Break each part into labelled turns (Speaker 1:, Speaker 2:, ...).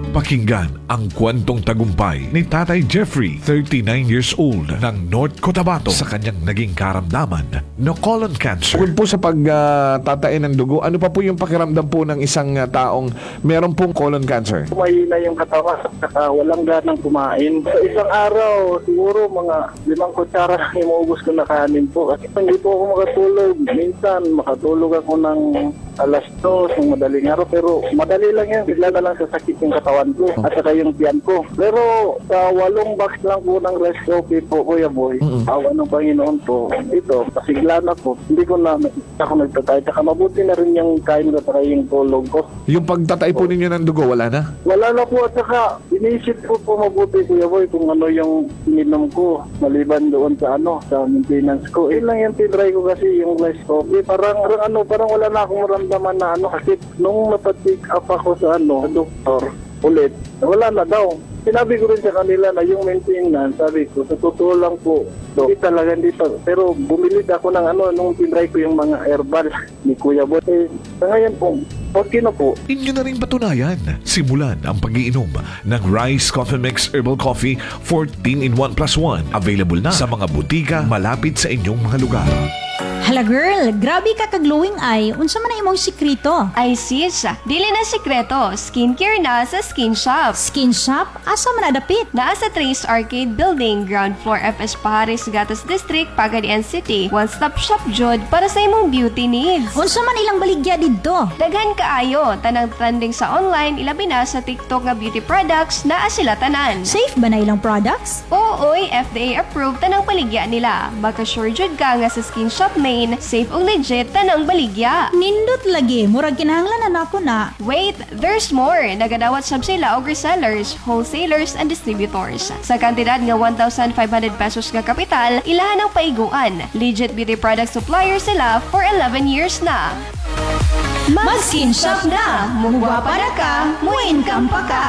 Speaker 1: Pakinggan ang kwentong tagumpay ni Tatay Jeffrey, 39 years old, ng North Cotabato sa kanyang naging karamdaman na colon cancer.
Speaker 2: Kung po sa pagtatain ng dugo, ano pa po yung pakiramdam po ng isang taong meron pong colon cancer?
Speaker 3: Mahina yung katawan, saka walang ganang kumain. Sa isang araw, siguro mga 5 kutsara yung maubos ko na kanin po. Kasi hindi po ako makatulog. Minsan, makatulog ako ng alas 2 ng madaling araw. Pero madali lang yan. Bigla na lang sasakit yung katawan ko at saka yung tiyan ko. Pero sa 8 box lang po ng rice coffee po, Kuya Boy, awa ng Panginoon po, ito, pasigla na po. Hindi ko na ako nagtatay. Saka mabuti na rin yung kain ko at saka yung tulog ko.
Speaker 2: Yung pagtatay po ninyo ng dugo, wala na?
Speaker 3: Wala na po at saka inisip ko po mabuti, Kuya Boy, kung ano yung ininom ko maliban doon sa sa maintenance ko. Yun lang yung tinry ko kasi yung rice coffee. Parang wala na akong maramdaman na kasi nung napatik up ako sa doktor ulit, wala na daw. Sinabi ko rin sa kanila na yung maintenance, sabi ko, sa totoo lang po, hindi talaga dito. Pero bumili ako ng nung tinry ko yung mga herbal ni Kuya Boy. Sa ngayon po, okay na po.
Speaker 1: Inyo na rin patunayan. Simulan ang pag-iinom ng Rice Coffee Mix Herbal Coffee 14-in-1+1. Available na sa mga butika malapit sa inyong mga lugar.
Speaker 4: Hala girl, grabe ka ka-glowing eye. Unsa man na imong sikrito?
Speaker 5: Ay sis, dili na sikreto. Skincare na sa Skin Shop.
Speaker 4: Skin shop? Asa man nadapit?
Speaker 5: Naa sa Trace Arcade Building, ground floor FS Paharis, Gatas District, Pagadian City. One-stop shop jud para sa imong beauty needs.
Speaker 4: Unsa man ilang baligya didto?
Speaker 5: Daghan kaayo, tanang trending sa online, ilabi na sa TikTok nga beauty products, naa sila tanan.
Speaker 4: Safe ba na ilang products?
Speaker 5: Ooy, FDA approved tanang baligya nila. Maka-sure jud ka nga sa Skin Shop main, safe ug legit tanang baligya.
Speaker 4: Nindot lagi, murag kinahanglan na ako na.
Speaker 5: Wait, there's more. Nagadawat sab sila og resellers, wholesalers, and distributors. Sa kantidad nga 1,500 pesos nga kapital, ilahan ang paiguan. Legit beauty product supplier sila for 11 years na. Mag-Skin Shop na! Mugwapa na ka, mo-income pa ka!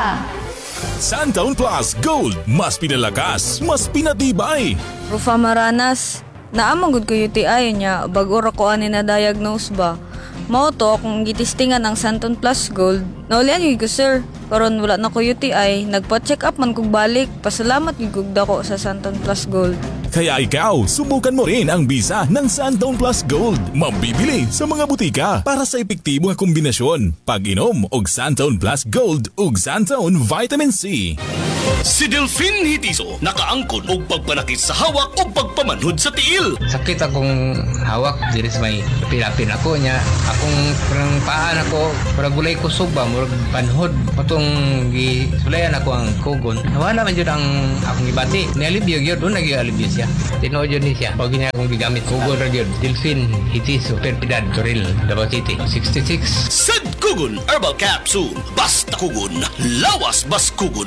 Speaker 6: Santaon Plus Gold, mas pinalakas, mas pinatibay.
Speaker 7: Rufa Maranas, naamagod ko UTI niya, bago ra ko ani na diagnose ba. Mao to akong gitistingan ang Santon Plus Gold. Naulian yun ko sir, karon wala na ko UTI, nagpa-check up man kog balik, pasalamat yun kog dako sa Santon Plus Gold.
Speaker 6: Kaya ikaw, subukan mo rin ang bisa ng Santaon Plus Gold. Mabibili sa mga butika para sa epektibo nga kombinasyon. Pag-inom og Santaon Plus Gold ug Santaon Vitamin C.
Speaker 8: Si Delphine Hitiso nakaangkon og pagpanakit sa hawak o pagpamanhod sa tiil.
Speaker 9: Sakit akong hawak, diri sa may pilapin ako niya. Akong parang paan ako, parang gulay ko suba, murag panhod. Patong gisulayan ako ang kugon. Nawala man yun ang akong ibati. Nialibyo yun, doon nag-ialibyo siya. Tinood yun niya. Pag niya akong gigamit, kugon ra yun. Delphine Hitiso, Perpidad, Toril, Davao City, 66.
Speaker 8: Sad Kugon Herbal Capsule. Basta kugon, lawas bas kugon.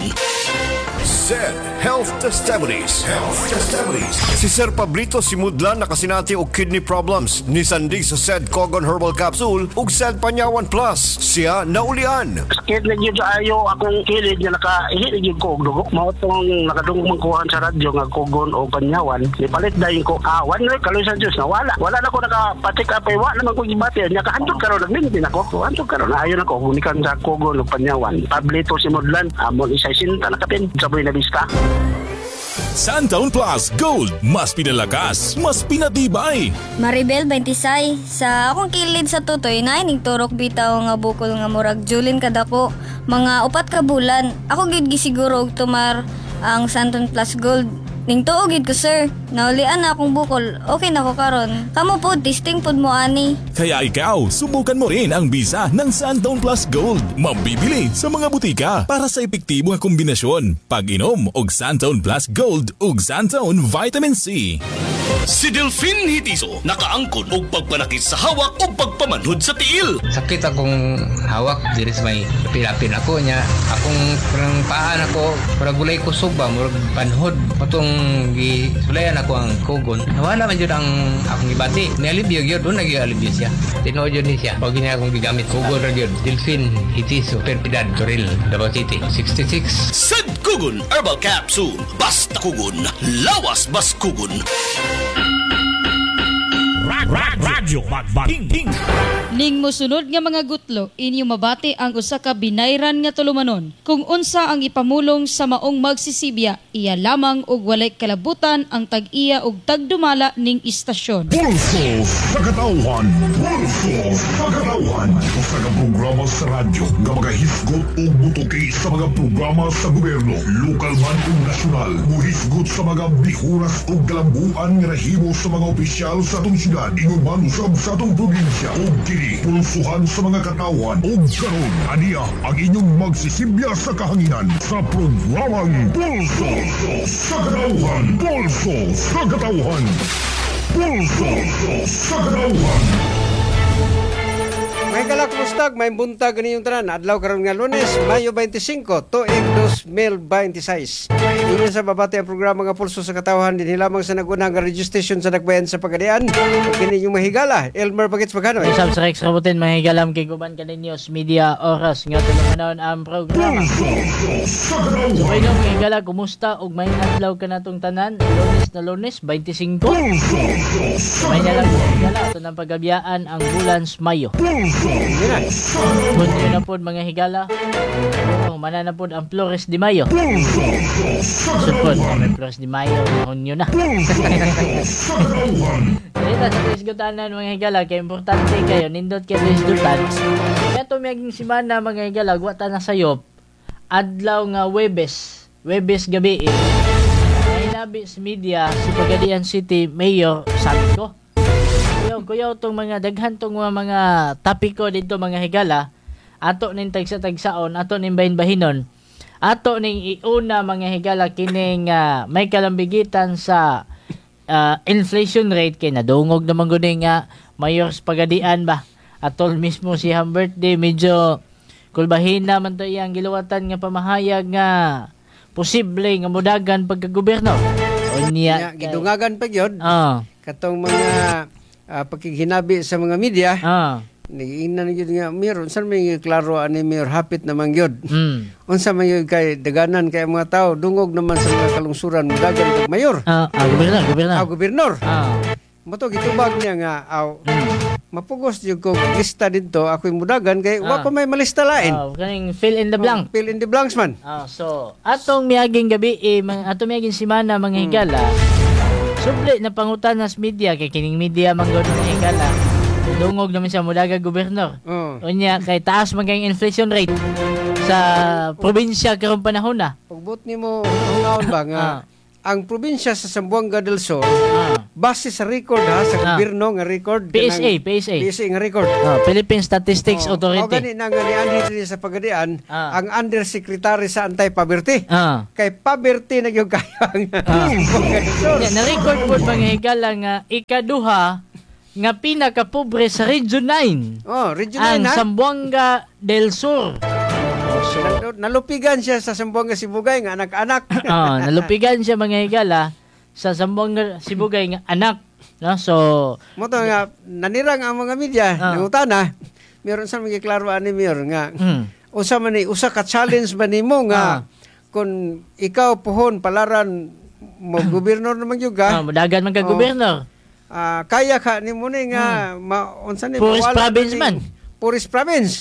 Speaker 10: SED Health Testimonies. Si Sir Pablito Simudlan nakasinati og kidney problems. Nisandig sa SED Cogon Herbal Capsule ug SED Panyawan Plus. Siya naulian.
Speaker 3: Sakit na yun ayo akong kilid na nakaihit yun ko og dugo. Mao tong nakadungog kuhan sa radyo nga kugon o panyawan. Ipalit dayon ko awan na kaloy sa Dios na wala. Wala na ko nakapatik up ay wala naman ko gibati. Nya kahandog karon nagmintin ako. Handog karon ayo na ko gunikan sa kugon o panyawan. Pablito Simudlan amon isa sinta nakapin sa Buena Vista.
Speaker 6: Santaon Plus Gold, mas pinalakas, mas pinatibay.
Speaker 7: Maribel 26, sa akong kilid sa tutoy na ining turok bitaw nga bukol nga murag julin kadako. Mga 4 ka bulan, ako gid gisiguro og tumar ang Santon Plus Gold. Ning tuog gid ko sir, naulian na akong bukol, okay na ko karon. Kamo po, testing pod mo ani.
Speaker 6: Kaya ikaw, subukan mo rin ang bisa ng Santaon Plus Gold. Mabibili sa mga butika para sa epektibo nga kombinasyon. Pag-inom og Santaon Plus Gold ug Santaon Vitamin C.
Speaker 8: Si Delphine Hitiso nakaangkon og pagpanakit sa hawak o pagpamanhod sa tiil.
Speaker 9: Sakit akong hawak, diri sa may pilapin ako niya. Akong parang paan ako, parang gulay ko suba, murag panhod. Patong gisulayan ako ang kugon. Nawala man yun ang akong ibati. Nialibyo yun, doon nag-ialibyo siya. Tinood yun niya. Pag niya akong gigamit, kugon ra yun. Delphine Hitiso, Perpidad, Toril, Davao City, 66.
Speaker 8: Sad Kugon Herbal Capsule. Basta kugon, lawas bas kugon. Radyo Magbating.
Speaker 11: Ning mosunod nga mga gutlo, inyo mabati ang usa ka binayran nga tulumanon. Kung unsa ang ipamulong sa maong magsisibya, iya lamang og walay kalabutan ang tag-iya og tagdumala ning istasyon.
Speaker 12: Pulso sa katauhan. Pulso sa katauhan. Usa ka programa sa radyo nga magahisgot o butuki sa mga programa sa gobyerno, lokal man o nasyonal. Muhisgot sa mga bihuras o galambuan nga nahimo sa mga opisyal sa atong syudad, ingon man usab sa atong probinsya. O kini, pulsuhan sa mga katawan. O karon, aniya ang inyong magsisibya sa kahanginan sa programang Pulso sa katauhan. Pulso sa katauhan. Pulso sa katauhan.
Speaker 13: May galak mustag, may buntag ganiyong tanan. Adlaw karon nga Lunes, Mayo 25, tuig 2026. Inyo sa babati ang programa nga Pulso sa Katauhan din lamang sa nagunang nga radio station sa Nagbayan sa Pagadian. Kini yung mahigala, Elmer Bagets Paganoy.
Speaker 14: Usab sa Rex Rabutin, mahigalam kay Guban News Media Oras nga tulunganon ang programa. So kayo mahigala, kumusta ug may adlaw ka natong tanan? Lunes 25. May nalang mahigala ato ng pagabiyaan ang bulan Mayo. Bunyo na po mga higala. Mana na po ang Flores de Mayo. Supod, may Flores de Mayo. Hunyo na. Dito sa Lisgutanan mga higala, kaya importante kayo, nindot kayo Lisgutan. Kaya ito may simana mga higala, guwata na sayop. Adlaw nga Webes gabi may nabi sa media si Pagadian City Mayor Santo. Kuyaw tong mga daghan tong mga tapiko dito mga higala, ato ning tagsa-tagsaon, ato ning bahin-bahinon, ato ning iuna mga higala kining may kalambigitan sa inflation rate kay nadungog naman gud nga mayor sa Pagadian ba. Atol mismo si birthday medyo kulbahin naman to iyang giluwatan nga pamahayag nga posible nga mudagan pagka-gobyerno. Unya
Speaker 13: gidungagan pa gyud. Katong mga pagkihinabi sa mga media, nagiinan gyud nga meron san may klaro ani mayor hapit naman gyud. Unsa man gyud kay daganan kay mga tao dungog naman sa mga kalungsuran mudagan pag mayor. Gobernador. Moto gitubag niya nga mapugos jud ko lista dito ako'y mudagan kay wa pa may malista lain.
Speaker 14: Kaning fill in the blank.
Speaker 13: Fill in the blanks man.
Speaker 14: So atong miaging gabi atong miaging semana mga higala. Subli na pangutanan sa media kay kining media manggod ng higala. Dungog naman siya mudaga gobernador. Unya kay taas man kay inflation rate sa probinsya karong panahon na.
Speaker 13: Pagbot nimo hungaon ba nga ang probinsya sa Zamboanga del Sur base sa record sa gobyerno nga record
Speaker 14: PSA
Speaker 13: nga record.
Speaker 14: Philippine Statistics Authority. O
Speaker 13: gani na nga ni sa Pagadian ang undersecretary sa anti-poverty. Kay poverty na gyud kayo ang
Speaker 14: na-record po mga higala nga ikaduha nga pinakapobre sa Region 9.
Speaker 13: Region 9
Speaker 14: ang Zamboanga del Sur.
Speaker 13: Nalupigan siya sa Zamboanga Sibugay nga anak-anak.
Speaker 14: Nalupigan siya mga higala sa Zamboanga Sibugay nga anak. No? So
Speaker 13: moto nga nanirang ang mga media nangutana. Meron sa mga klaro ani mayor nga usa man ni usa ka challenge ba nimo nga kung ikaw puhon palaran mo gobernador naman gyud ka.
Speaker 14: Mudagan man ka gobernador.
Speaker 13: Kaya ka nimo ni nga unsa ni
Speaker 14: Puris province man.
Speaker 13: Puris province.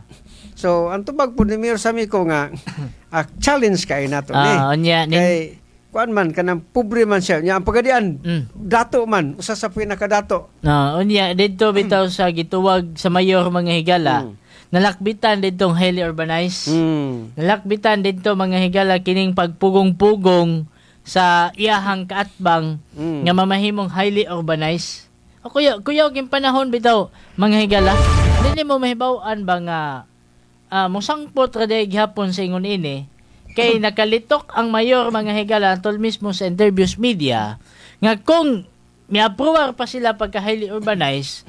Speaker 13: So, ang tubag po ni Mayor Samico nga, challenge kayo nato kay, kuan man, kanang pobre man siya. Ang Pagadian, dato man, usa sa pinakadato.
Speaker 14: Dito bitaw sa gituwag sa mayor mga higala, nalakbitan ditong highly urbanized. Nalakbitan dito mga higala kining pagpugong-pugong sa iyahang kaatbang nga mamahimong highly urbanized. Kuya king panahon bitaw mga higala, dili mo mahibaw-an ba nga musangpot raday gihapon sa ingon ini kay nakalitok ang mayor mga higala tol mismo sa interviews media nga kung mi-approve pa sila pagka highly urbanized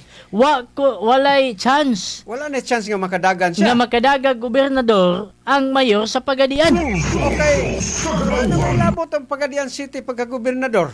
Speaker 14: walay chance
Speaker 13: nga makadagan siya
Speaker 14: nga makadaga gobernador ang mayor sa Pagadian.
Speaker 13: Okay, ano may labot ang Pagadian City pagka gobernador?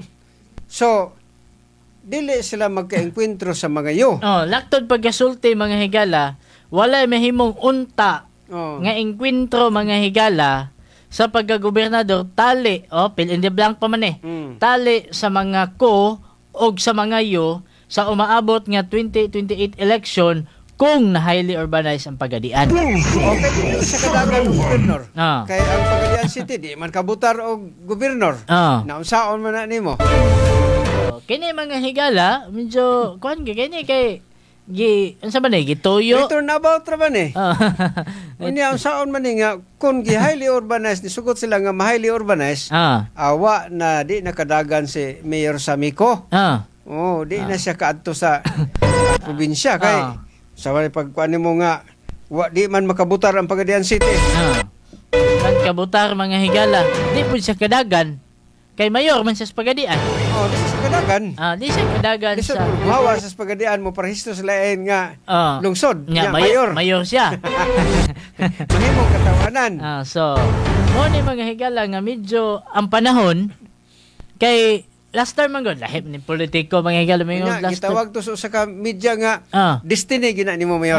Speaker 13: So dili sila magka-enkwentro sa mga
Speaker 14: laktod pagkasulti mga higala walay mahimong unta nga engkwentro mga higala sa pagka-gobernador tali fill in the blank pa man tali sa mga ko og sa mga sa umaabot nga 2028 election kung na highly urbanized ang pagadian.
Speaker 13: Okay, dito sa kadagan ng gobernador.
Speaker 14: Ah.
Speaker 13: Kaya ang Pagadian City, di man kabutar o gobernador. Naunsaon man na nimo.
Speaker 14: Kini mga higala, medyo, kuhan ka, kini kay, ano sa man gitoyo?
Speaker 13: Return about ra man Unya ang saon man nga kung highly urbanized ni sugot sila nga highly urbanized. Awa na di nakadagan si Mayor Samico. Di na siya kaadto sa probinsya kay sa pagkuan mo nga di man makabutar ang Pagadian City.
Speaker 14: Kan kabutar mga higala, di po siya kadagan. Kay Mayor man siya sa Pagadian.
Speaker 13: Di siya kadagan.
Speaker 14: Di siya kadagan
Speaker 13: sa... Mahawa sa Pagadian mo parehistro sa lain nga lungsod.
Speaker 14: Nga, mayor siya.
Speaker 13: Mahimong katawanan.
Speaker 14: So, mo ni mga higala nga medyo ang panahon kay last term man gud lahip ni politiko mga higala may last term.
Speaker 13: Gitawag to sa ka media nga destiny gina nimo Mayor.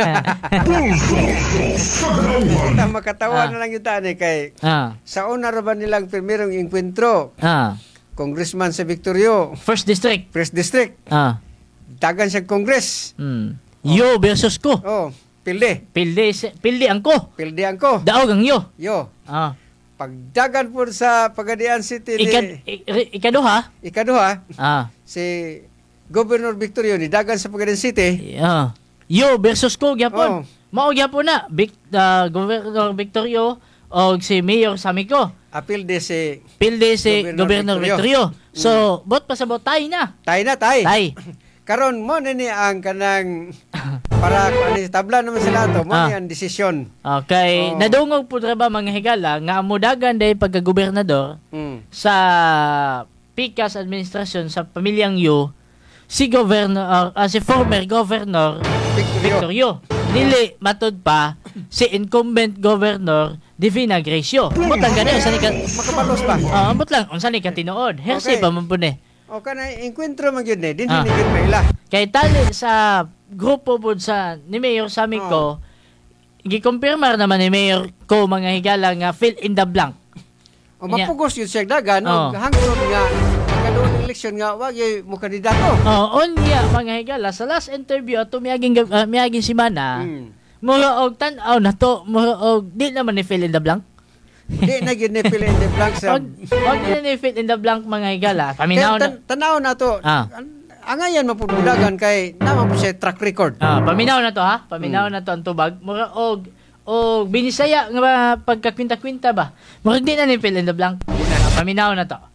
Speaker 13: Makatawa na lang yun kay sa una ra ba nilang primerong enkwentro congressman sa Victorio
Speaker 14: First District
Speaker 13: dagan siya congress
Speaker 14: yo versus ko
Speaker 13: pilde angko
Speaker 14: daog ang yo
Speaker 13: pagdagan po sa Pagadian City
Speaker 14: ikaduha
Speaker 13: si Governor Victorio ni dagan sa Pagadian City
Speaker 14: yo versus ko gyapon mao gyapon na Governor Victorio o si Mayor Samico
Speaker 13: pilde si
Speaker 14: Governor Victorio. So bot pasabot tay na
Speaker 13: karon mo ni ang kanang para tabla naman sila to mo ni ang desisyon.
Speaker 14: Okay, nadungog po ba mga higala nga amudagan day pagka-gobernador sa Pikas administrasyon sa pamilyang Yu si former governor Victorio. Dili matud pa si incumbent governor Divina Gracio. Butang gani unsa ni
Speaker 13: makapalos pa.
Speaker 14: Ambot lang unsa ni tinuod. Hersi pa man pud ni.
Speaker 13: O kana encuentro man gyud ni dinhi ni gyud maila.
Speaker 14: Kay tali sa grupo pod sa ni Mayor Samico gikumpirmar naman ni Mayor ko mga higala nga fill in the blank.
Speaker 13: O mapugos yun siya dagan o hangtod nga pagkadoon eleksyon nga wag mo kandidato.
Speaker 14: Unya mga higala sa last interview ato miaging simana mura og tan-aw na to mura og di naman ni fill in the blank.
Speaker 13: Di na gyud ni fill in the blank sa
Speaker 14: wag di ni fill in the blank mga higala. Paminaw na
Speaker 13: tanaw na to. Angayan mapududagan kay naman po siya track record.
Speaker 14: Paminaw na to paminaw na to ang tubag mura og binisaya nga pagkakwinta-kwinta ba mura di na ni fill in the blank. Paminaw na to.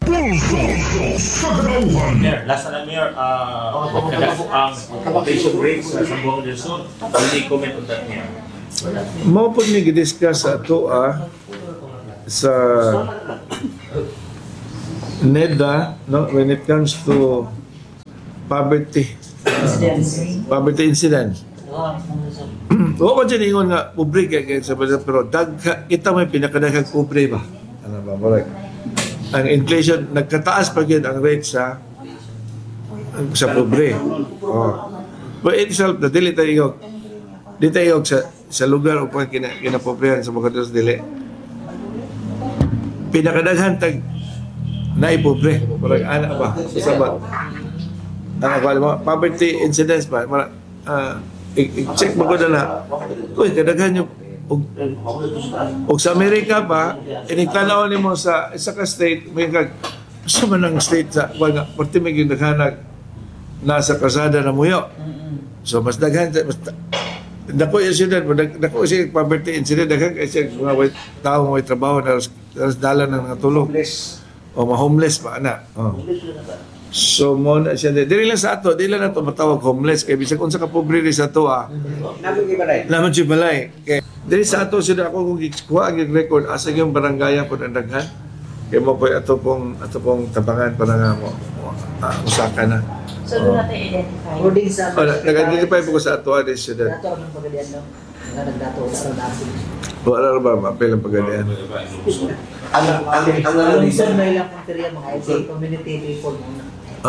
Speaker 15: Last na Mayor, ang population rate sa Sambuang del Sur. Hindi comment on that, Mayor.
Speaker 16: Mao po ni gidiscuss sa ato sa NEDA when it comes to poverty incident. Oo ko dyan ingon nga pobre kaya sa pero kita may pinakadaghang pobre ba? Ano ba? Ang inflation nagkataas pa gyud ang rate sa pobre. But itself na dili tayo sa lugar upang kinapobrehan sa mga dos dili. Pinakadaghan tag naipobre. Parang anak ba? Sabat. Poverty incidence ba? I-check mo ko na uy, kadaghan yung og sa Amerika pa, inigtanaw ni mo sa isa ka state, may gusto man ang state sa wala, pati may ginaghanag nasa kasada na muyo. So, mas daghan, dako yung incident, dako siya poverty incident, daghan kasi mga tao may trabaho na dala ng mga tulong. O ma-homeless pa, anak. So, mo na siya. Dili lang sa ato, dili lang na ito matawag homeless. Kaya bisag kung sa kapobre sa ato, naman siya balay. Dili sa ato, sila ako kung kuha ang record, asa yung barangaya po ng daghan. Kaya mo po ato pong tabangan para nga mo usaka na.
Speaker 17: So, doon natin identify.
Speaker 16: Nag-identify po ko sa ato, alis siya din.
Speaker 17: Dato ang pagalian, no? Nagdato sa nasin.
Speaker 16: Wala ba, mapil ang pagalian.
Speaker 17: Ang reason na ilang punteriya, mga community people muna.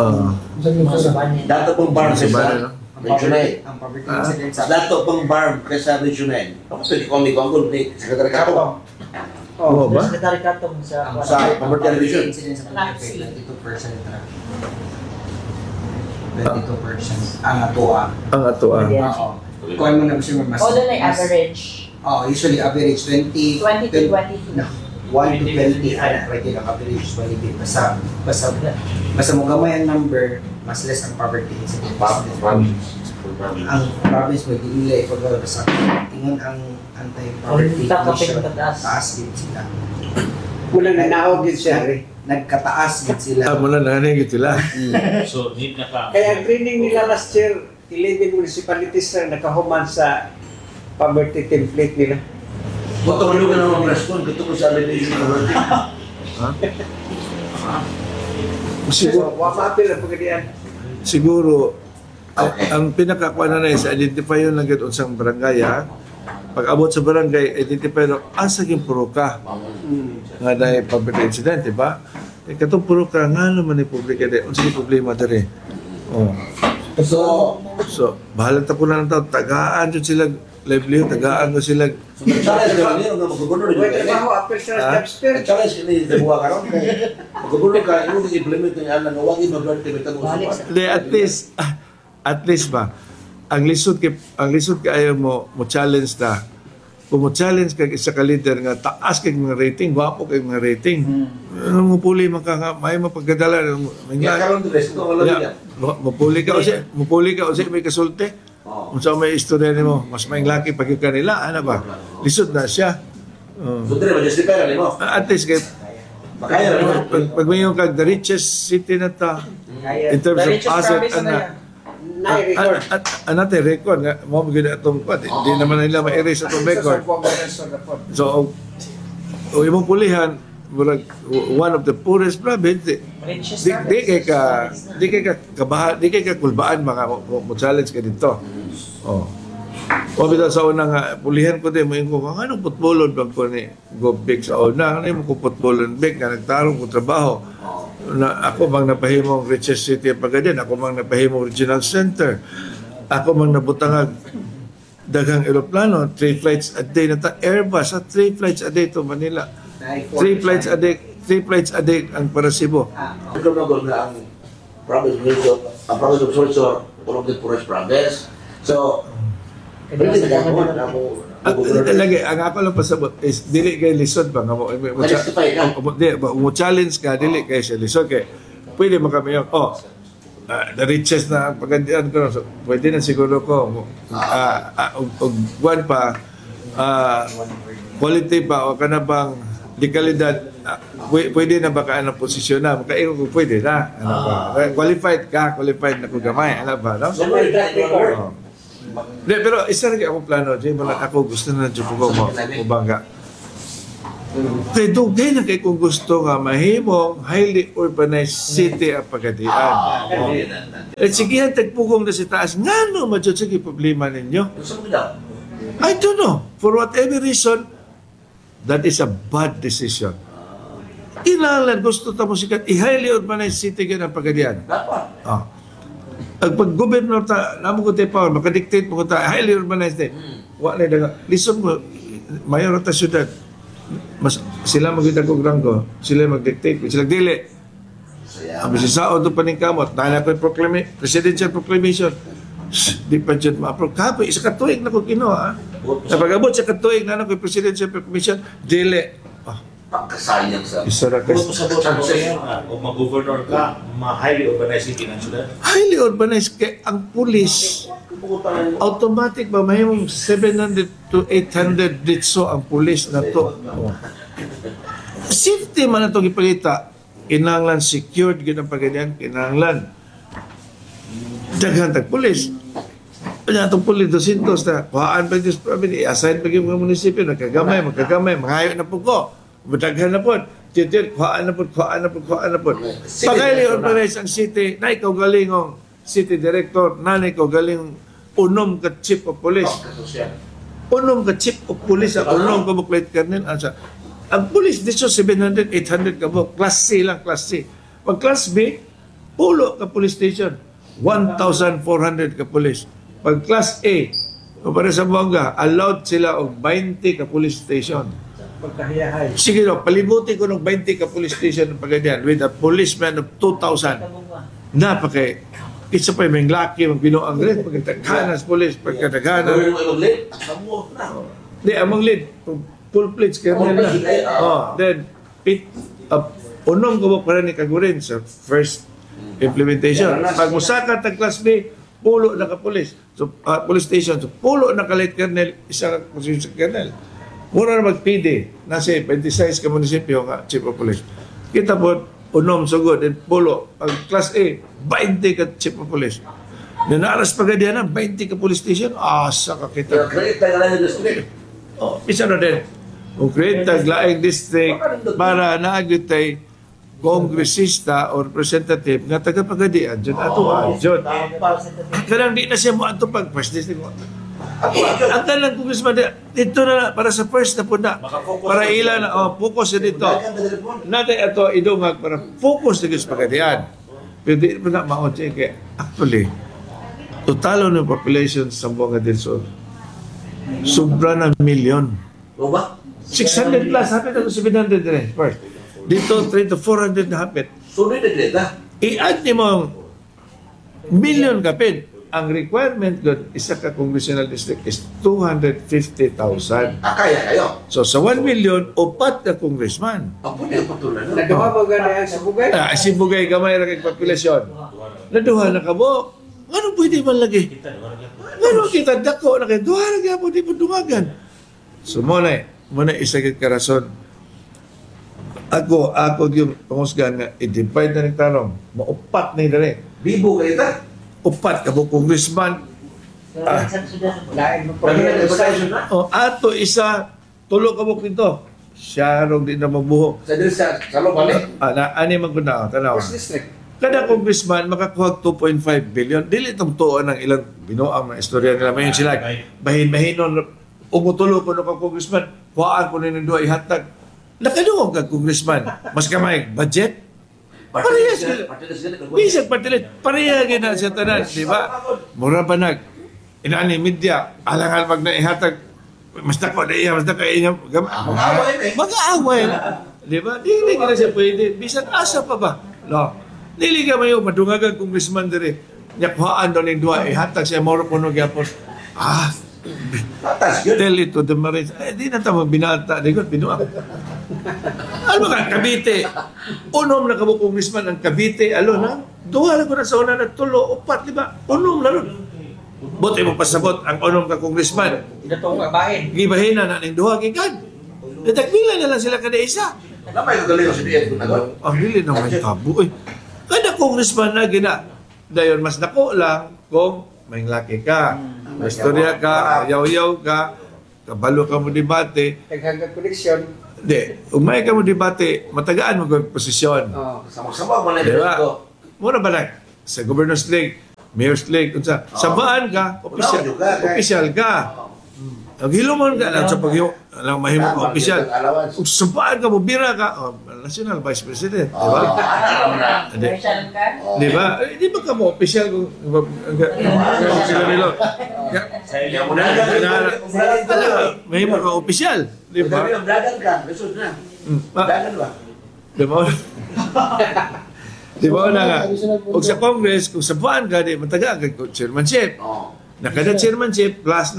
Speaker 15: Dato pong bar sa regional. Dato pong bar sa regional. Ako pwede kong may gongol ni Secretary Kato.
Speaker 16: Oo ba?
Speaker 17: Secretary Kato sa
Speaker 15: Poverty Division.
Speaker 18: 22% ang atoa.
Speaker 2: Ang atoa.
Speaker 18: Oo. Kung mo na siya mas...
Speaker 17: All na average.
Speaker 18: Usually average 20
Speaker 17: to 22.
Speaker 18: No, 1 to 20 pwede lang average 20. Basta mo gamay ang number, mas less ang poverty incidence. Ang province may dinilay pag sa tingin ang anti-poverty commission, taas din sila.
Speaker 13: Mula nanaog din siya.
Speaker 18: Nagkataas din sila.
Speaker 2: Mula nananigit sila.
Speaker 19: So, need na ka.
Speaker 13: Kaya ang training nila last year, 11 municipalities na nakahuman sa poverty template nila.
Speaker 15: Buto mo ka naman respond, gusto ko sa allegation ng poverty.
Speaker 13: Siguro, wapapil ang pagkadian.
Speaker 2: Siguro, ang pinakakuha na is identify yun lang gano'n sa barangay, ha? Pag abot sa barangay, identify yun, asa yung puro ka. Nga dahil public incident, diba? Katong puro ka, nga naman yung public incident. Ang sige problema dali. Oh. So, bahala ta po na ng tao, tagaan yun sila, livelihood, tagaan ko sila.
Speaker 15: Challenge naman yun, magugulor rin. Challenge ni Debuha karon. Magugulor ka, yung implement yung alam, huwag i-mag-learn timitan mo sa
Speaker 2: At least ba, ang lisod ka ayaw mo challenge na. Kung mo challenge ka isa ka leader nga taas kay mga rating, gwapo kay mga rating. Ano mo puli may mapagdala
Speaker 15: karon tres ko wala
Speaker 2: mupuli ka usi may kasulti. Unsa may istorya nimo, mas maing laki pag kanila, ano ba? Lisod na siya.
Speaker 15: So dire ma-justify ra nimo.
Speaker 2: At least kay
Speaker 15: makaya ra
Speaker 2: pag may yung the richest city na ta in terms of asset another record nga mo gyud atong pad hindi naman nila ma-erase atong record. So imong pulihan one of the poorest province di kay ka kulbaan mga mo challenge ka dito. O bitaw sa unang pulihan ko din mo ko anong putbolon bang ko ni go big sa una ano mo ko putbolon big nga nagtarong ko trabaho na ako bang napahimong richest city of Pagadian, ako bang napahimong regional center, ako bang nabutangag daghang eroplano, 3 flights a day na Airbus, 3 flights a day to Manila, 3 flights a day ang para Cebu.
Speaker 15: Ito na ang province of Sorso, one of the poorest province. So,
Speaker 2: lagi ang ako lang pasabot is dili kay lisod ba nga mo challenge ka dili kay siya lisod kay pwede mo kami the richest na Pagadian ko so, pwede na siguro ko pa quality pa o kanabang di kalidad pwede na baka ang posisyon na makaingon ko pwede na ano ba qualified na ko gamay ano ba no pero isa rin akong plano, ako gusto na ko bangga. Kaya doon na kay kung gusto nga mahimong highly urbanized city ang Pagadian. At sige, tagpugong na si taas, nga no, madyo sige problema ninyo. I don't know. For whatever reason, that is a bad decision. Kailangan gusto tamo sikat, i-highly urbanized city ka ng Pagadian. Ang pag-governor namo ko tayo power, makadictate mo ko tayo, highly urbanized din. Wala na listen mo, mayor ta syudad, sila mag-idagog ranggo, sila mag-dictate, sila dili. Ang sisaod doon pa ning kamot, dahil ako presidential proclamation, di pa dyan ma-approve. Kapoy, isa katuig na ko ginawa. Napag-abot sa katuig na ako presidential proclamation, dili.
Speaker 15: Pagkasayang sa
Speaker 19: kung sa o mag-governor ka, highly urbanized city ng syudad?
Speaker 2: Highly urbanized kay ang pulis automatic ba may 700 to 800 ditso ang pulis na to. Safety man na itong ipalita, kinahanglan secured gid ang Pagadian, kinahanglan daghan tag pulis. Kanya itong pulis 200 na kuhaan pa this province, i-assign pa yung mga munisipyo, magkagamay, mangayo na po ko. Madaghan na po. Kuhaan na po. Pag-highly urbanized ang city, na ikaw galingong city director, na ikaw galing unom ka chief of police. Unom ka chief of police, unom ka buklit kernel. Ang police, dito 700, 800 ka po. Class C lang, Class C. Pag Class B, pulo ka police station. 1,400 ka police. Pag Class A, para sa Buanga, allowed sila og 20 ka police station. Sige no, palibutin ko ng 20 ka police station ng Pagadian with a policeman of 2,000. Napakay Isa pa yung laki, magbinuang rin, pagkataghanan sa polis, pagkataghanan. Di, among lead, full plates, kernel na. Then, unom ko pa rin ni Kagurin sa first implementation. Pag musaka tag class B, pulo na ka police. So, police station, so pulo na ka light kernel, isa ka position sa kernel. Muna na mag-PD, nasa 26 ka munisipyo nga, chief of police. Kita po, unom sugod, and pulo. Pag class A, 20 ka chief of police. Nanaras pagadian na, 20 ka police station, asa ka kita. Isa na din. Kung create taglaing district para naagitay kongresista or representative nga taga-pagadian dyan ato dyan. Kanang di na siya mo ato pag first district mo. Ang kanang congressman dito na para sa first na po na para ilan na focus na dito. Natin ato idungag para focus na sa pagadian. Pero di mo na maunti kaya actually totalo ng population sa Buanga del Sur sobra na milyon.
Speaker 15: O ba?
Speaker 2: 600 plus, hapit ako 700 rin. First. Dito, 300 to 400 na hapit.
Speaker 15: Sunod na greda.
Speaker 2: I-add niyo mo million kapit. Ang requirement doon, isa ka congressional district is 250,000.
Speaker 15: Kaya kayo.
Speaker 2: So, sa 1 million, 4 na congressman.
Speaker 15: Ako na yung patulan.
Speaker 13: Naduha ba ganyan sa Bugay?
Speaker 2: Si Bugay, gamay na kay populasyon. Naduha na ka mo. Ano pwede man lagi? Ano kita dako na kayo? Duha na kaya po, di po dumagan. So, muna isa kit karason. Ako yung pangusgan nga, i-divide na ng tanong. Maupat na yung dali.
Speaker 15: Bibo kayo ta?
Speaker 2: Upat ka po, congressman. Ato isa, tulo ka po nito. Siya rin din na mabuho.
Speaker 15: Sa Lomali?
Speaker 2: Ani magkuna, tanaw. Kada congressman, makakuha 2.5 billion. Dili itong tuon ng ilang binuang na istorya nila. Mayon sila, bahin-bahinon, umutulo ko ng congressman, kuhaan ko na ng doa ihatag. Nakaduong ka, congressman. Mas kamay, budget? Pareha sila. Bisag patilit. Pareha gina siya tanan, di ba? Mura ba inaani media, alangan mag naihatag, mas nako na iya, mas nako iya. Mag-aaway na. Di ba? Dili ka na siya pwede. Bisag asa pa ba? No. Dili ka mayo, madungagan congressman diri. Nyakuhaan daw ng doa ihatag siya, mura po nung yapos. Tell it to the Marines. Di na tama binata. Di ko, binuang. Ano ka, Cavite? Unom na kamo congressman ang Cavite. Na? Duha lang ko na sa una na tulo, upat, di ba? Unom na ron. Buti mo pasabot ang unom ka congressman. Gibahin na ng duha, gikan. Natagbilan na lang sila kada isa.
Speaker 15: Lamay ko galing si Diet kung nagod.
Speaker 2: Ang hili naman tabo. Kada congressman na gina. Dayon, mas dako lang kung may laki ka. Mastorya ka, ayaw-ayaw ka, kabalo ka mo debate.
Speaker 13: Naghanggang koneksyon.
Speaker 2: Hindi, umay ka mo debate, matagaan mo kang posisyon.
Speaker 15: Sama-sama mo na
Speaker 2: diba? Muna ba lang? Sa Governor's League, Mayor's League, sabaan ka, opisyal ka. Ang hilumon ka lang sa lang mahimong ka opisyal. Kung sabaan ka mo, bira ka, National Vice President, di ba? Di ba? Di ba ka mo opisyal kung sila nilo? Mahimong ka opisyal, di ba?
Speaker 15: Dagan ka, resod na. Dagan ba?
Speaker 2: Di ba? Di ba na nga? Kung sa Congress, kung sabaan ka, di mataga ka chairmanship. Nakada chairmanship, plus.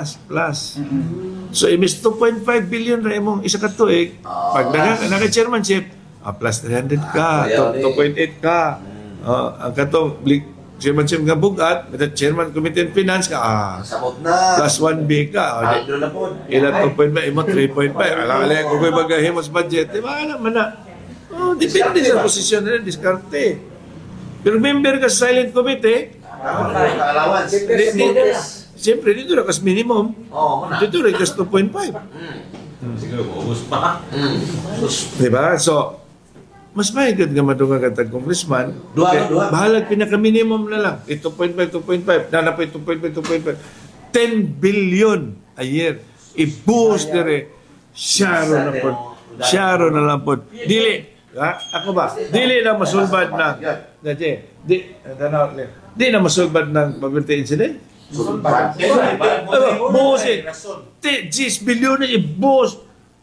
Speaker 2: So, imis 2.5 billion na imong isa ka tuig. Pag naka-chairmanship, plus 300 ka, 2.8 ka. Ang katong chairmanship nga bugat, chairman committee on finance ka, plus 1B ka. Ilan 2.5, imo 3.5. Alam kung may magahimos budget, di ba alam man na? Depende sa posisyon nila, diskarte. Pero member ka sa silent committee, siyempre, dito na kas minimum. Dito na kas 2.5.
Speaker 15: Siguro, ubus pa.
Speaker 2: Diba? So, mas mahigad nga madunga katag congressman. Bahalag pinaka-minimum na lang. 2.5. Nanapay 2.5. 10 billion a year. I-boost dire. Syaro na lang po. Dili. Ako ba? Dili na masulbad na. Di na masulbad ng poverty incident. Buhos 10 billion na i-boost.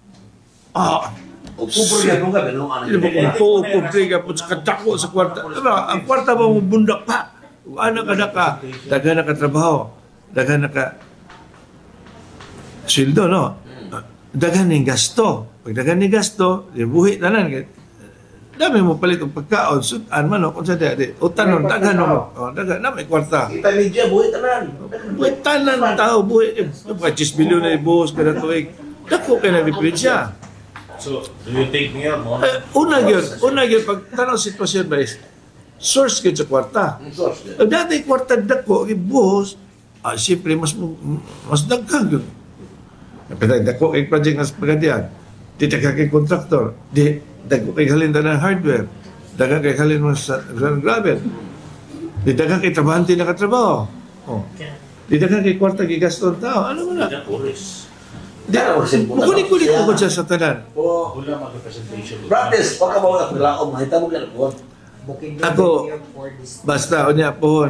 Speaker 15: Kubre ka nung gabi nung ano.
Speaker 2: Kubre ka po sa kadako sa kwarta. Ang kwarta ba mo bundak pa? Ano ka na ka, daghan na ka trabaho, daghan na ka sweldo, no? Daghan ng gasto. Pag daghan ng gasto, buhi na lang. Dami mo palit ng pagkaon, sudan man, no? Kung sa di, utanon, daghan mo. Daghan na, may kwarta.
Speaker 15: Kita media, buhi tanan.
Speaker 2: Buhi tanan, tao, buhi. Yung 10 bilyon na ibuhos kada tuig. Dako kayo na diferensya.
Speaker 19: So, do you think niya mo?
Speaker 2: Una yun, pag tanaw sitwasyon ba is, source kayo sa kwarta. Dati kwarta dako, ibuhos, siyempre, mas dagkang yun. Dako kayo project ng pagadian. Di dagkang kayo kontraktor. Di, dagko kayo halin na ng hardware. Dagkang kayo halin mo sa gravel. Di dagkang kayo trabahante na katrabaho. Di dagkang kayo kwarta kayo gasto ng tao. Ano mo na? Kulit-kulit ko siya sa tanan.
Speaker 19: Wala mag-presentation.
Speaker 15: Practice, pagka mo na kailangan, makita mo yan po.
Speaker 2: Ako, basta, o niya po,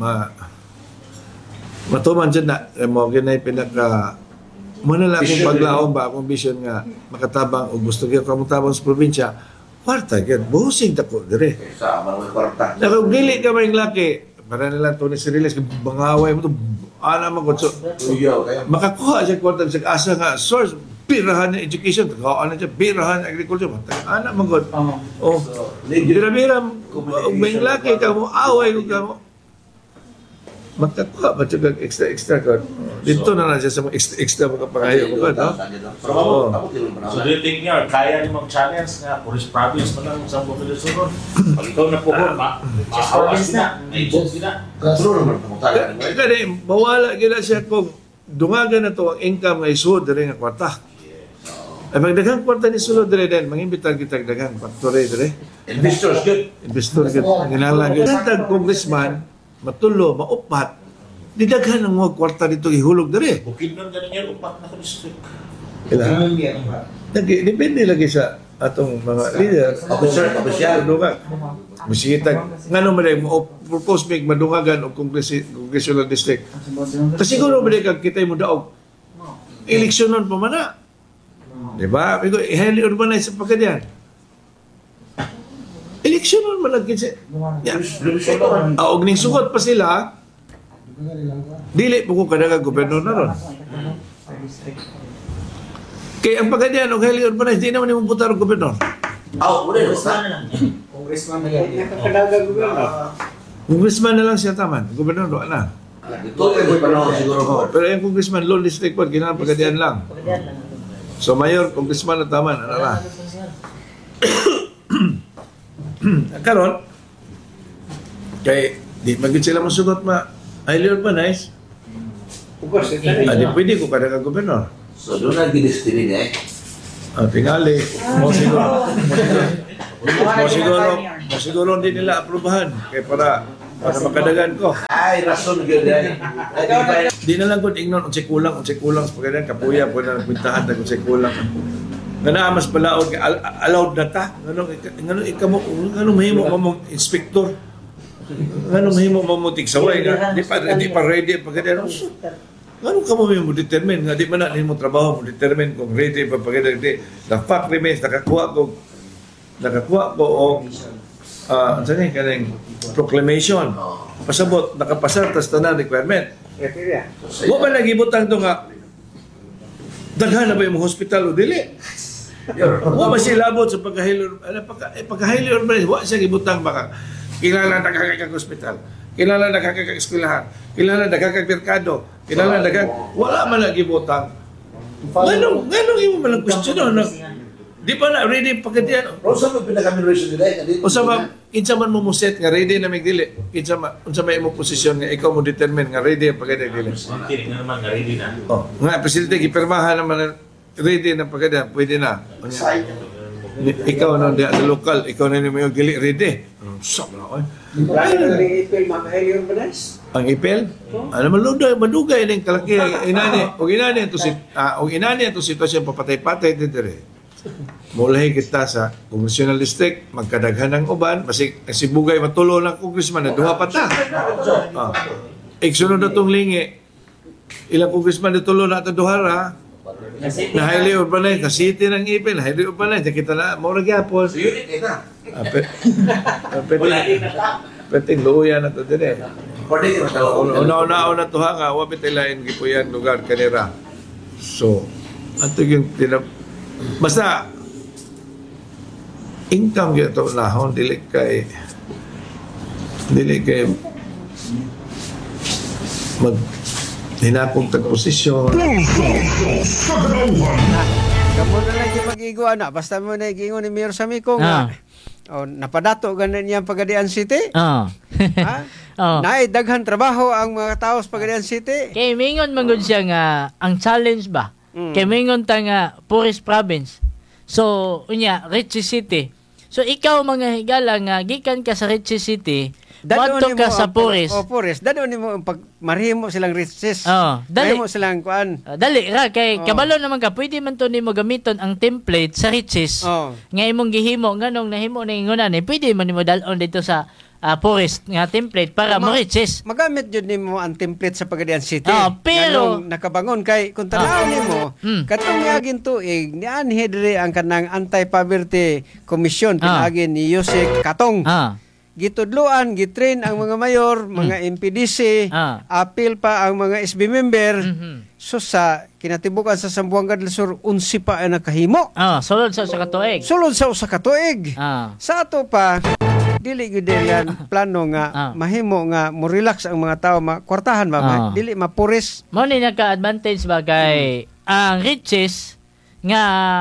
Speaker 2: matuman dyan na, mo, ganay pinaka, muna lang akong paglaong ba, akong vision nga, makatabang, o gusto kayo kamutabang sa probinsya, kwarta, yan, buhusing dako, dire.
Speaker 15: Sa mga kwarta.
Speaker 2: Nakagili ka may laki, para nilang tunis si Riles, bangaway mo ito, mo ko, so, makakuha siya kwarta, sa asa nga, source, pirahan ng education, tagawaan na siya, pirahan ng agriculture, anak mo ko. Bira-bira, may laki ka mo, away ka mo, magkakuha ba siya extra ko? Dito na lang siya sa mga extra makapangayo ko, no?
Speaker 19: So do you think niya, kaya niyo mag-challenge nga, Police Province mo lang sa populasyon? Pag ikaw na po, maawas na, naibog na.
Speaker 2: Kaya mawala gina siya kung dungagan na to ang income nga isulod dire nga kwarta. Ay magdaghang kwarta ni sulod dire din, mangimbitan kita daghang factory dire.
Speaker 15: Investors good.
Speaker 2: Investor good. Ginalagay. Tag congressman matulo, maupat, didaghan ng mga kwarta dito ihulog dire.
Speaker 19: Bukid nun ganing yan, upat na ka-district.
Speaker 2: Depende lagi sa atong mga leader.
Speaker 15: Official.
Speaker 2: Musitag. Nga naman mo propose make madungagan o congressional district. Kasi siguro ba kag kita mo daog eleksyonon pa man na. Diba? Highly urbanized sa pagkadian. Eleksyonon man lang kasi. Og ning sugot pa sila, dili po ko kadaga gobernador na ron. Kaya ang pagkadian og highly urbanized, di naman yung butar og gobernador.
Speaker 17: Congressman na yan. Nakakadaga gobernador.
Speaker 2: Congressman na lang siya taman. Gobernador na. Pero yung congressman, low district po, ginang pagkadian lang. So mayor, congressman na taman. Ano na? Karon, kay di magid sila masugot highly urbanized. Di pwede ko kada ka gobernador.
Speaker 15: So doon na gidestiny niya
Speaker 2: tingali. Mo siguro hindi nila aprobahan kay para makadagan ko.
Speaker 15: Ay, rason gyud ay.
Speaker 2: Di na lang ko ignon unsay kulang sa pagdagan kapuya po na kwentahan ta unsay kulang. Nga mas palaod allowed na ta. Ngano mahimo mo mong inspector. Ngano mahimo mo mo tigsaway nga di pa ready pagdagan. Ngano ka mo determine nga di man na nimo trabaho mo determine kung ready pa pagdagan di. The fact remains nakakuha ko og sani kanang proclamation. Pasabot nakapasar tas tanan requirement. Wa ba nagibutang to nga daghan na ba yung hospital o dili? Wa ba siya labot sa pagka-highly urbanized, wa siya gibutang baka kilala na kakag-hospital, kilala na kakag-eskwelahan, kilala na kakag-merkado, kilala na wala man na gibutang. Ganong imo man ang question na di pa na ready pagkadian.
Speaker 15: Rosa mo pinaka-generation nila dito.
Speaker 2: O sa kinsa man mo set nga ready na migdili, kinsa unsa may imo posisyon nga ikaw mo determine nga ready pagkadian dili.
Speaker 19: Hindi nga naman nga ready na.
Speaker 2: Nga presidente gipirmahan naman ready na pagkadian, pwede na. Ikaw na sa lokal, ikaw na yung dili ready. Sok na ko.
Speaker 17: Ang ipil highly urbanized.
Speaker 2: Ang ipil? Ano madugay ning kalaki inani og inani to sitwasyon papatay-patay dire. Mulahi kita sa congressional district, magkadaghan ng uban, basi si Bugay matulo ng congressman na duha pa ta. Iksunod na itong lingi, ilang congressman na tulo na ito duhara, na highly urbanized, na city ng ipin, highly urbanized, nakita na, maura gyapon.
Speaker 15: So unit na.
Speaker 2: Peting luya na to din eh. Una-una to nga, wapit ilain gipuyan lugar kanira. So, ato yung basta, income yun ito nahon, dili kay hinapong tagposisyon.
Speaker 13: Kamu na lang yung mag-igo, ana. Basta mo na igingo ni Mayor Sammy kung napadato ganan niyang Pagadian City. Ha? Naidaghan trabaho ang mga tao sa Pagadian City.
Speaker 14: Kay mingon mangod siya nga ang challenge ba? Kay mingon ta nga Puris Province. So, unya, Ritchie City. So, ikaw mga higala nga, gikan ka sa Ritchie City, bato ka sa Puris.
Speaker 13: Puris. Dadon ni mo, pag marihimo silang riches.
Speaker 14: Dali.
Speaker 13: Marihimo silang kuan.
Speaker 14: Dali ra, kay kabalo naman ka, pwede man to nimo gamiton ang template sa riches. Nga imong gihimo, nganong nahimo na ingunan, pwede man nimo dalon dito sa Puris nga template para mo riches.
Speaker 13: Magamit yun nimo ang template sa Pagadian City.
Speaker 14: Pero
Speaker 13: nakabangon kay kung tanaw nimo katong yagin tuig ni anhi diri ang kanang Anti-Poverty Commission pinagin ni Yusek Katong. Gitudluan, gitrain ang mga mayor, mga MPDC, apil pa ang mga SB member. So sa kinatibukan sa Zamboanga del Sur, 11 pa ang nakahimo.
Speaker 14: Sulod sa usa ka tuig.
Speaker 13: Sulod sa usa ka tuig. Sa ato pa dili gyud yan plano nga mahimo nga mo relax ang mga tao makwartahan ba dili mapuris.
Speaker 14: Mao ni naka-advantage ba kay ang riches nga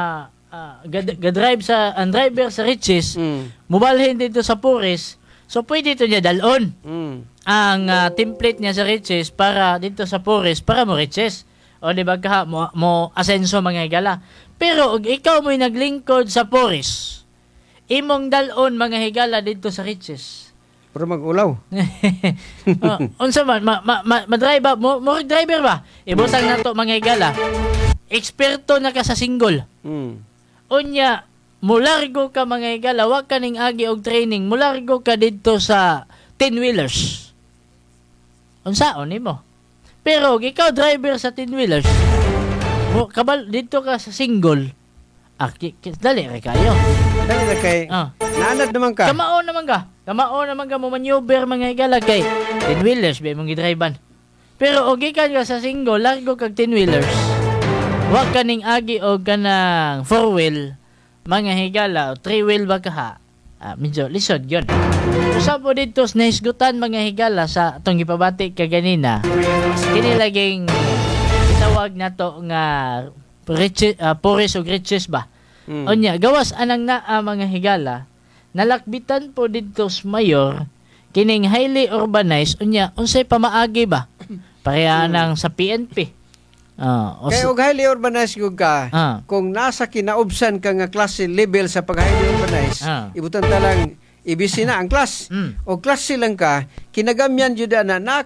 Speaker 14: ga-drive sa ang driver sa riches mobalhin dito sa Puris. So pwede ito niya dalon ang template niya sa riches para dito sa Puris para mo riches. O di ba ka mo asenso mga higala. Pero og ikaw mo'y naglingkod sa Puris, imong dalon mga higala dito sa riches.
Speaker 13: Pero mag-ulaw.
Speaker 14: Unsa man ma-drive mo driver ba? Ibutang nato mga higala. Eksperto na ka sa single. Unya mulargo ka mga higala, wa ka ning agi og training, mulargo ka dito sa 10-wheelers. Unsaon nimo? Pero ikaw driver sa 10-wheelers, mo kabal dito ka sa single. Dali ra kayo.
Speaker 13: Dali ra kay. Naanad naman ka.
Speaker 14: Kamao naman ka mo maneuver mga higala kay 10-wheelers ba mong gidrivean. Pero og gikan ka sa single, largo kag 10-wheelers. Wa ka ning agi og kanang 4-wheel mga higala o 3-wheel ba ka medyo lisod yun. Usa po dito nahisgutan mga higala sa atong gipabati kaganina. Kinilaging itawag na to nga Puris o riches ba? Onya, gawas anang mga higala, nalakbitan po dito sa mayor, kining highly urbanized, unya, unsay pamaagi ba? Pareha nang sa PNP.
Speaker 13: Kaya og highly urbanized ka, kung nasa kinaubsan ka nga klase level sa pag-highly urbanized, ibutan ta lang ibisi na ang class. O klase lang ka, kinagamyan jud na